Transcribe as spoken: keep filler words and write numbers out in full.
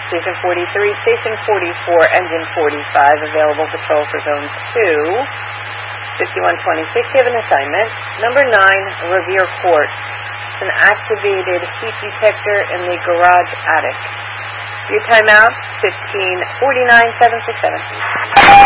Station forty-three, Station forty-four, Engine forty-five, available patrol for Zone two. fifty-one twenty-six, you have an assignment. Number nine, Revere Court. It's an activated heat detector in the garage attic. Your timeout, fifteen forty-nine, seven six seven.